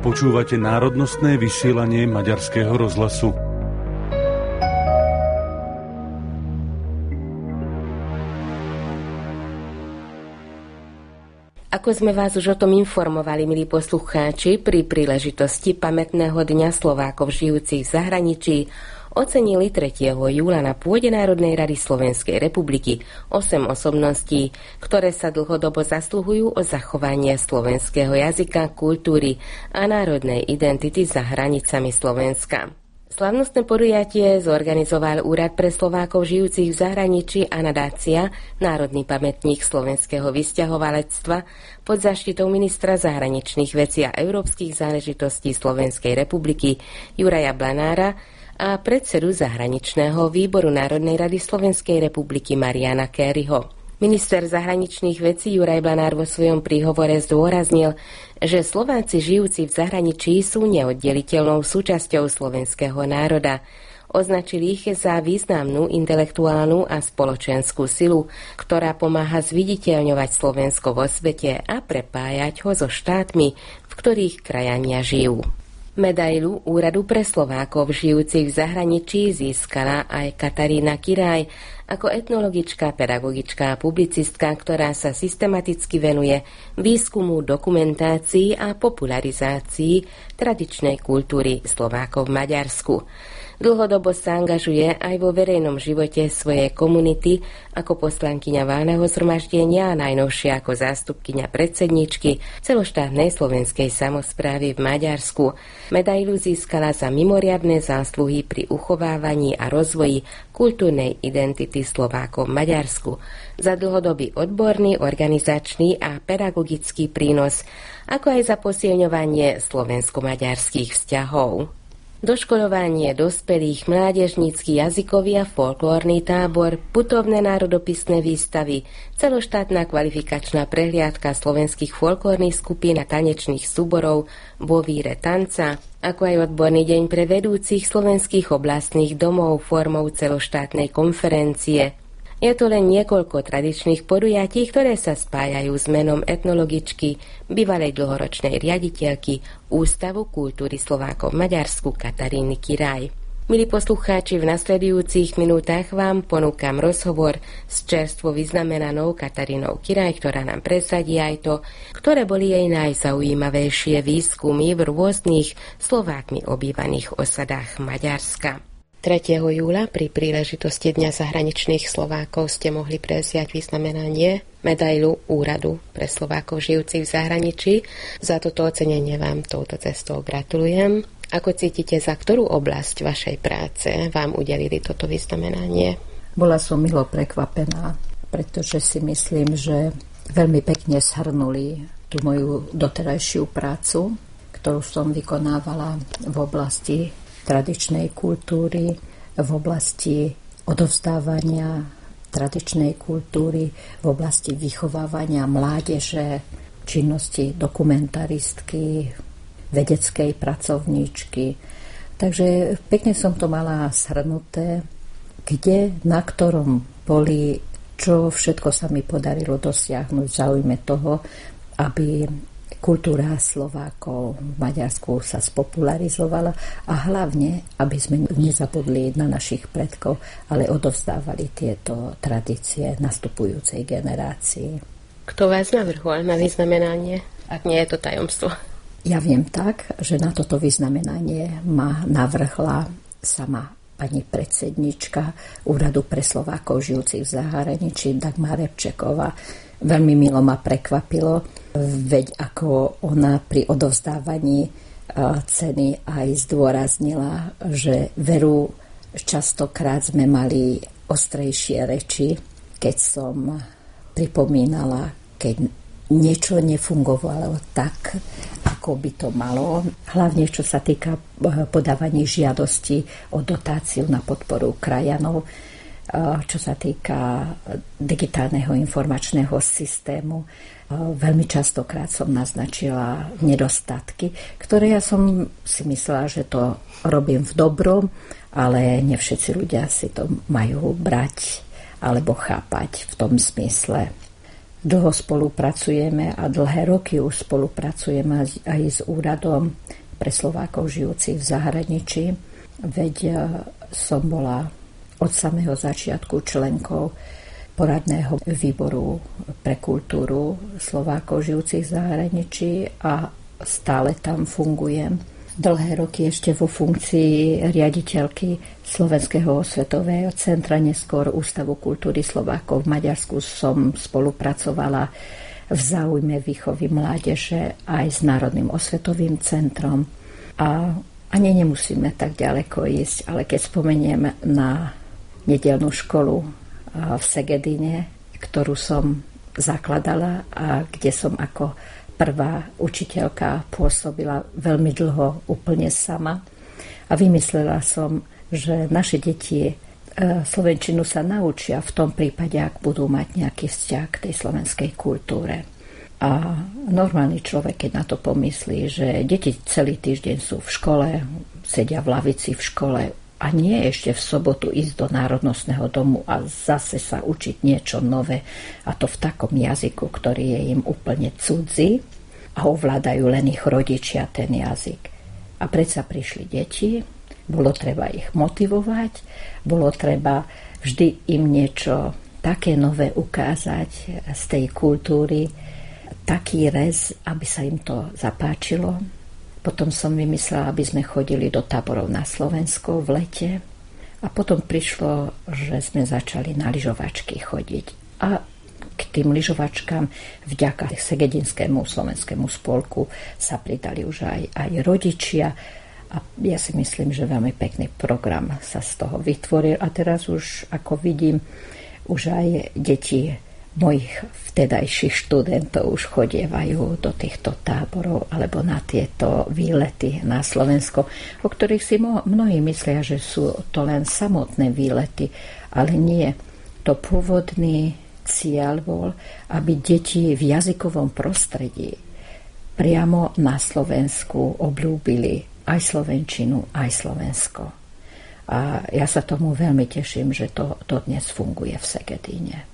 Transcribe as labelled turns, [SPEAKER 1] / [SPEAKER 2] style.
[SPEAKER 1] Počúvate národnostné vysielanie Maďarského rozhlasu.
[SPEAKER 2] Ako sme vás už o tom informovali, milí poslucháči, pri príležitosti pamätného dňa Slovákov žijúcich v zahraničí ocenili 3. júla na pôde Národnej rady Slovenskej republiky 8 osobností, ktoré sa dlhodobo zasluhujú o zachovanie slovenského jazyka, kultúry a národnej identity za hranicami Slovenska. Slavnostné podujatie zorganizoval Úrad pre Slovákov žijúcich v zahraničí a nadácia Národný pamätník slovenského vysťahovalectva pod záštitou ministra zahraničných vecí a európskych záležitostí Slovenskej republiky Juraja Blanára a predsedu zahraničného výboru Národnej rady Slovenskej republiky Mariana Kéryho. Minister zahraničných vecí Juraj Blanár vo svojom príhovore zdôraznil, že Slováci žijúci v zahraničí sú neoddeliteľnou súčasťou slovenského národa. Označili ich za významnú intelektuálnu a spoločenskú silu, ktorá pomáha zviditeľňovať Slovensko vo svete a prepájať ho so štátmi, v ktorých krajania žijú. Medailu Úradu pre Slovákov žijúcich v zahraničí získala aj Katarína Kiraj ako etnologička, pedagogička a publicistka, ktorá sa systematicky venuje výskumu, dokumentácii a popularizácii tradičnej kultúry Slovákov v Maďarsku. Dlhodobo sa angažuje aj vo verejnom živote svojej komunity ako poslankyňa Valného zhromaždenia a najnovšie ako zástupkyňa predsedničky celoštátnej slovenskej samosprávy v Maďarsku. Medailu získala za mimoriadne zásluhy pri uchovávaní a rozvoji kultúrnej identity Slovákov v Maďarsku, za dlhodobý odborný, organizačný a pedagogický prínos, ako aj za posilňovanie slovensko-maďarských vzťahov. Doškolovanie dospelých, mládežnícky jazykový a folklórny tábor, putovné národopisné výstavy, celoštátna kvalifikačná prehliadka slovenských folklórnych skupín a tanečných súborov vo víre tanca, ako aj odborný deň pre vedúcich slovenských oblastných domov formou celoštátnej konferencie. Je to len niekoľko tradičných podujatí, ktoré sa spájajú s menom etnologičky, bývalej dlhoročnej riaditeľky Ústavu kultúry Slovákov v Maďarsku Kataríny Kiraj. Milí poslucháči, v nasledujúcich minútach vám ponúkam rozhovor s čerstvo vyznamenanou Katarínou Kiraj, ktorá nám presadí aj to, ktoré boli jej najzaujímavejšie výskumy v rôznych Slovákmi obývaných osadách Maďarska. 3. júla pri príležitosti Dňa zahraničných Slovákov ste mohli prevziať vyznamenanie medailu Úradu pre Slovákov žijúcich v zahraničí. Za toto ocenenie vám touto cestou gratulujem. Ako cítite, za ktorú oblasť vašej práce vám udelili toto vyznamenanie?
[SPEAKER 3] Bola som milo prekvapená, pretože si myslím, že veľmi pekne shrnuli tú moju doterajšiu prácu, ktorú som vykonávala v oblasti tradičnej kultúry, v oblasti odovzdávania tradičnej kultúry, v oblasti vychovávania mládeže, činnosti dokumentaristky, vedeckej pracovníčky. Takže pekne som to mala shrnuté, kde, na ktorom poli, čo všetko sa mi podarilo dosiahnuť v záujme toho, aby kultúra Slovákov v Maďarsku sa spopularizovala a hlavne, aby sme nezabudli na našich predkov, ale odovzdávali tieto tradície nastupujúcej generácii.
[SPEAKER 2] Kto vás navrhol na vyznamenanie, ak nie je to tajomstvo?
[SPEAKER 3] Ja viem tak, že na toto vyznamenanie ma navrhla sama pani predsednička Úradu pre Slovákov žijúcich v zahraničí Dagmar Repčeková. Veľmi milo ma prekvapilo, veď ako ona pri odovzdávaní ceny aj zdôraznila, že veru častokrát sme mali ostrejšie reči, keď som pripomínala, keď niečo nefungovalo tak, ako by to malo, hlavne čo sa týka podávaní žiadosti o dotáciu na podporu krajanov, čo sa týka digitálneho informačného systému. Veľmi častokrát som naznačila nedostatky, ktoré ja som si myslela, že to robím v dobrom, ale nie všetci ľudia si to majú brať alebo chápať v tom zmysle. Dlho spolupracujeme a dlhé roky už spolupracujeme aj s úradom pre Slovákov žijúcich v zahraničí. Veď som bola od samého začiatku členkou poradného výboru pre kultúru Slovákov žijúcich v zahraničí a stále tam fungujem. Dlhé roky ešte vo funkcii riaditeľky Slovenského osvetového centra, neskôr Ústavu kultúry Slovákov v Maďarsku som spolupracovala v záujme výchovy mládeže aj s Národným osvetovým centrom. A ani nemusíme tak ďaleko ísť, ale keď spomeniem na nedeľnú školu v Segedine, ktorú som zakladala a kde som ako prvá učiteľka pôsobila veľmi dlho úplne sama. A vymyslela som, že naše deti slovenčinu sa naučia v tom prípade, ak budú mať nejaký vzťah k tej slovenskej kultúre. A normálny človek, keď na to pomyslí, že deti celý týždeň sú v škole, sedia v lavici v škole a nie ešte v sobotu ísť do Národnostného domu a zase sa učiť niečo nové, a to v takom jazyku, ktorý je im úplne cudzí a ovládajú len ich rodičia ten jazyk. A predsa prišli deti, bolo treba ich motivovať, bolo treba vždy im niečo také nové ukázať z tej kultúry, taký rez, aby sa im to zapáčilo. Potom som vymyslela, aby sme chodili do táborov na Slovensko v lete. A potom prišlo, že sme začali na lyžovačky chodiť. A k tým lyžovačkám vďaka Segedinskému slovenskému spolku sa pridali už aj rodičia. A ja si myslím, že veľmi pekný program sa z toho vytvoril. A teraz už, ako vidím, už aj deti mojich vtedajších študentov už chodievajú do týchto táborov alebo na tieto výlety na Slovensko, o ktorých si mnohí myslia, že sú to len samotné výlety, ale nie. To pôvodný cieľ bol, aby deti v jazykovom prostredí priamo na Slovensku obľúbili aj slovenčinu, aj Slovensko. A ja sa tomu veľmi teším, že to dnes funguje v Segedíne.